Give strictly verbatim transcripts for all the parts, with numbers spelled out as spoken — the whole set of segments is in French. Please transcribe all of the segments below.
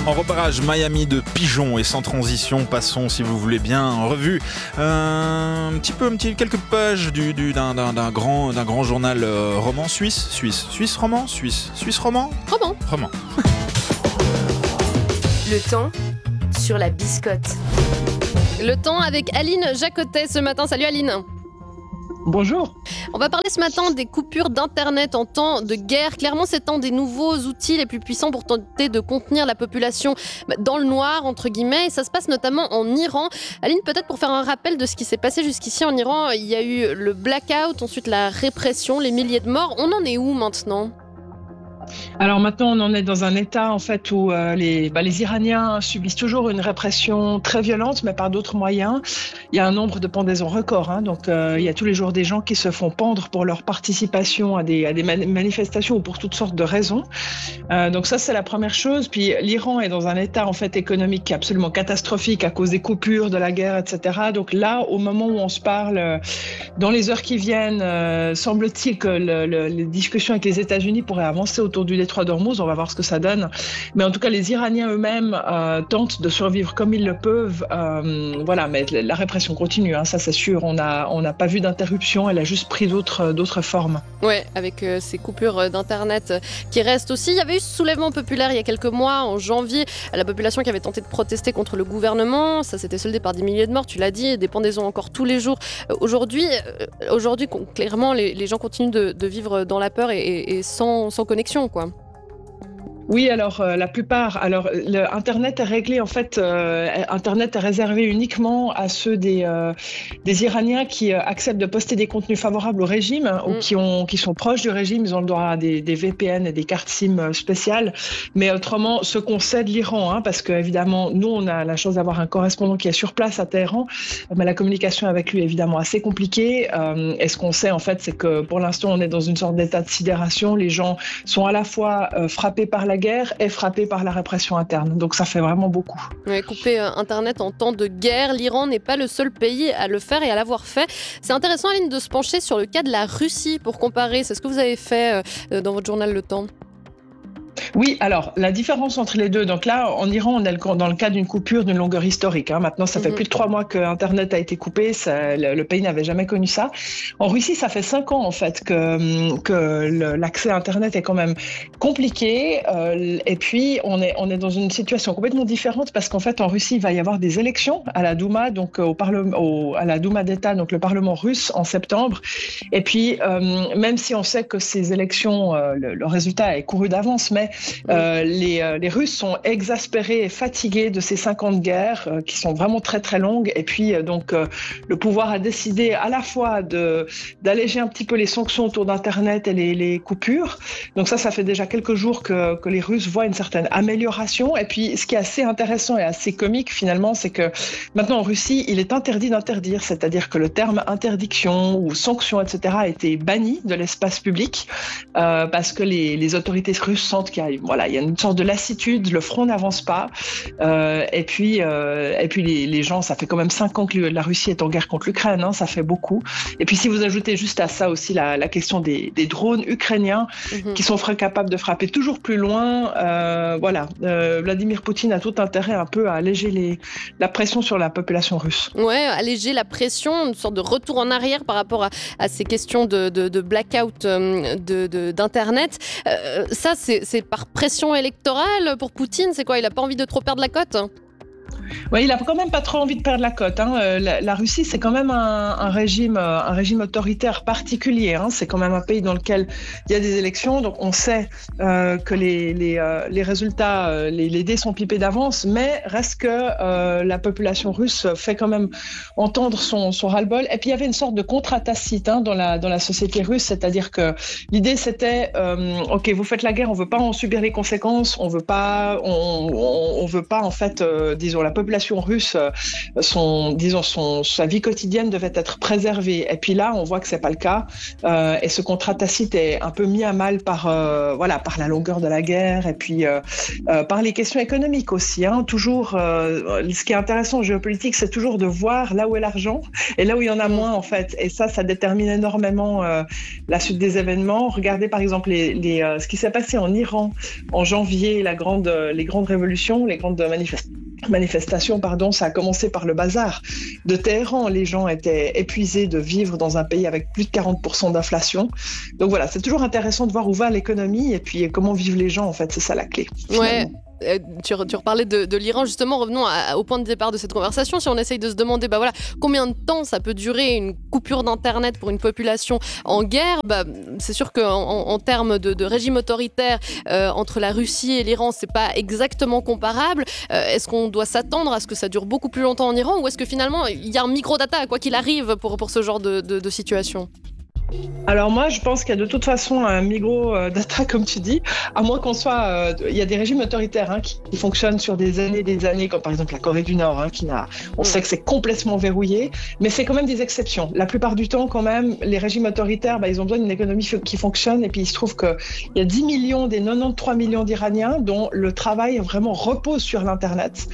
En repérage, Miami de pigeons, et sans transition, passons, si vous voulez bien, en revue euh, un petit peu, un petit, quelques pages du, du, d'un, d'un, d'un, grand, d'un grand journal euh, roman suisse, suisse, suisse roman, suisse, suisse roman, roman, roman. Le temps sur la biscotte. Le temps avec Aline Jacotet ce matin. Salut Aline. Bonjour. On va parler ce matin des coupures d'internet en temps de guerre. Clairement, c'est un des nouveaux outils les plus puissants pour tenter de contenir la population dans le noir, entre guillemets. Et ça se passe notamment en Iran. Aline, peut-être pour faire un rappel de ce qui s'est passé jusqu'ici en Iran, il y a eu le blackout, ensuite la répression, les milliers de morts. On en est où maintenant ? Alors maintenant, on en est dans un état en fait où euh, les, bah, les Iraniens subissent toujours une répression très violente, mais par d'autres moyens. Il y a un nombre de pendaisons record, hein, donc euh, il y a tous les jours des gens qui se font pendre pour leur participation à des, à des man- manifestations ou pour toutes sortes de raisons. Euh, donc ça, c'est la première chose. Puis l'Iran est dans un état en fait économique absolument catastrophique à cause des coupures, de la guerre, et cetera. Donc là, au moment où on se parle, euh, dans les heures qui viennent, euh, semble-t-il que le, le, les discussions avec les États-Unis pourraient avancer autour du détroit d'Ormuz, on va voir ce que ça donne. Mais en tout cas, les Iraniens eux-mêmes euh, tentent de survivre comme ils le peuvent. Euh, voilà, mais la répression continue, hein, ça c'est sûr. On n'a on n'a pas vu d'interruption, elle a juste pris d'autres, d'autres formes. Ouais, avec euh, ces coupures d'internet qui restent aussi. Il y avait eu ce soulèvement populaire il y a quelques mois, en janvier, la population qui avait tenté de protester contre le gouvernement. Ça s'était soldé par des milliers de morts, tu l'as dit, des pendaisons encore tous les jours. Euh, aujourd'hui, euh, aujourd'hui, clairement, les, les gens continuent de, de vivre dans la peur et, et, et sans, sans connexion, quoi. Oui, alors euh, la plupart, alors le Internet est réglé en fait, euh, Internet est réservé uniquement à ceux des euh, des Iraniens qui euh, acceptent de poster des contenus favorables au régime mmh. ou qui ont qui sont proches du régime. Ils ont le droit à des, des V P N et des cartes SIM spéciales. Mais autrement, ce qu'on sait de l'Iran, hein, parce que évidemment, nous on a la chance d'avoir un correspondant qui est sur place à Téhéran, mais la communication avec lui est évidemment assez compliquée. Euh, et ce qu'on sait en fait, c'est que pour l'instant, on est dans une sorte d'état de sidération. Les gens sont à la fois euh, frappés par la guerre est frappée par la répression interne. Donc ça fait vraiment beaucoup. Ouais, couper euh, Internet en temps de guerre, l'Iran n'est pas le seul pays à le faire et à l'avoir fait. C'est intéressant, Aline, de se pencher sur le cas de la Russie pour comparer. C'est ce que vous avez fait euh, dans votre journal Le Temps. Oui, alors la différence entre les deux, donc là en Iran on est dans le cas d'une coupure d'une longueur historique, hein. Maintenant ça fait mmh. plus de trois mois que Internet a été coupé, ça, le, le pays n'avait jamais connu ça. En Russie ça fait cinq ans en fait que, que le, l'accès à Internet est quand même compliqué euh, et puis on est, on est dans une situation complètement différente parce qu'en fait en Russie il va y avoir des élections à la Douma, donc au parlement, au, à la Douma d'État, donc le Parlement russe en septembre, et puis euh, même si on sait que ces élections, euh, le, le résultat est couru d'avance, mais Euh, les, euh, les Russes sont exaspérés et fatigués de ces cinq ans de guerre euh, qui sont vraiment très très longues et puis euh, donc euh, le pouvoir a décidé à la fois de, d'alléger un petit peu les sanctions autour d'Internet et les, les coupures. Donc ça, ça fait déjà quelques jours que, que les Russes voient une certaine amélioration et puis ce qui est assez intéressant et assez comique finalement, c'est que maintenant en Russie, il est interdit d'interdire, c'est-à-dire que le terme interdiction ou sanction, et cetera a été banni de l'espace public euh, parce que les, les autorités russes sentent qu'il y a Voilà, il y a une sorte de lassitude, le front n'avance pas, euh, et puis, euh, et puis les, les gens, ça fait quand même cinq ans que la Russie est en guerre contre l'Ukraine, hein, ça fait beaucoup. Et puis si vous ajoutez juste à ça aussi la, la question des, des drones ukrainiens mmh. qui sont capables de frapper toujours plus loin, euh, voilà, euh, Vladimir Poutine a tout intérêt un peu à alléger les, la pression sur la population russe. Ouais, alléger la pression, une sorte de retour en arrière par rapport à, à ces questions de, de, de blackout euh, de, de, d'Internet. Euh, ça, c'est, c'est par pression électorale pour Poutine, c'est quoi ? Il n'a pas envie de trop perdre la cote ? Oui, il a quand même pas trop envie de perdre la cote, hein. La, la Russie, c'est quand même un, un régime, un régime autoritaire particulier, hein. C'est quand même un pays dans lequel il y a des élections, donc on sait euh, que les, les, euh, les résultats, euh, les, les dés sont pipés d'avance, mais reste que euh, la population russe fait quand même entendre son, son ras-le-bol. Et puis il y avait une sorte de contrat tacite, hein, dans la dans la société russe, c'est-à-dire que l'idée c'était, euh, ok, vous faites la guerre, on veut pas en subir les conséquences, on veut pas, on, on, on veut pas en fait, euh, disons la population population russe, son, disons, son, sa vie quotidienne devait être préservée. Et puis là, on voit que c'est pas le cas. Euh, et ce contrat tacite est un peu mis à mal par, euh, voilà, par la longueur de la guerre et puis euh, euh, par les questions économiques aussi. Hein. Toujours, euh, ce qui est intéressant en géopolitique, c'est toujours de voir là où est l'argent et là où il y en a moins en fait. Et ça, ça détermine énormément euh, la suite des événements. Regardez par exemple les, les, euh, ce qui s'est passé en Iran en janvier, la grande, les grandes révolutions, les grandes manifestations. manifestation, pardon, ça a commencé par le bazar de Téhéran. Les gens étaient épuisés de vivre dans un pays avec plus de quarante pour cent d'inflation. Donc voilà, c'est toujours intéressant de voir où va l'économie et puis comment vivent les gens, en fait, c'est ça la clé. Ouais. Euh, tu, tu reparlais de, de l'Iran, justement, revenons à, au point de départ de cette conversation. Si on essaye de se demander bah voilà, combien de temps ça peut durer une coupure d'Internet pour une population en guerre, bah, c'est sûr qu'en en, en termes de, de régime autoritaire, euh, entre la Russie et l'Iran, c'est pas exactement comparable. Euh, est-ce qu'on doit s'attendre à ce que ça dure beaucoup plus longtemps en Iran ou est-ce que finalement il y a un micro-data, quoi qu'il arrive, pour, pour ce genre de, de, de situation ? Alors moi, je pense qu'il y a de toute façon un micro-data, comme tu dis, à moins qu'on soit... Euh, il y a des régimes autoritaires hein, qui, qui fonctionnent sur des années et des années, comme par exemple la Corée du Nord, hein, qui n'a, on sait que c'est complètement verrouillé, mais c'est quand même des exceptions. La plupart du temps, quand même, les régimes autoritaires, bah, ils ont besoin d'une économie qui fonctionne, et puis il se trouve qu'il y a dix millions des quatre-vingt-treize millions d'Iraniens dont le travail vraiment repose sur l'Internet.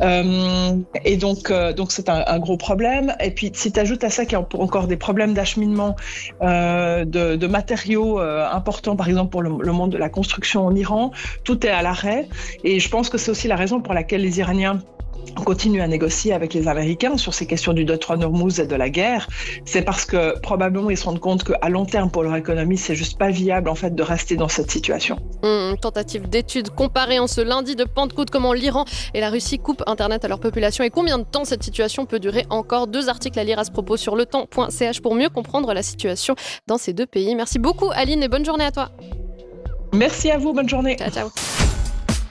Euh, et donc, euh, donc c'est un, un gros problème. Et puis, si tu ajoutes à ça qu'il y a encore des problèmes d'acheminement, Euh, de, de matériaux euh, importants, par exemple pour le, le monde de la construction en Iran, tout est à l'arrêt. Et je pense que c'est aussi la raison pour laquelle les Iraniens continuent à négocier avec les Américains sur ces questions du détroit d'Ormuz et de la guerre. C'est parce que probablement ils se rendent compte qu'à long terme pour leur économie, c'est juste pas viable en fait de rester dans cette situation. Mmh, tentative d'étude comparée en ce lundi de Pentecôte, comment l'Iran et la Russie coupent Internet à leur population et combien de temps cette situation peut durer encore. Deux articles à lire à ce propos sur le temps point c h pour mieux comprendre la situation dans ces deux pays. Merci beaucoup Aline et bonne journée à toi. Merci à vous, bonne journée. Ciao, ciao.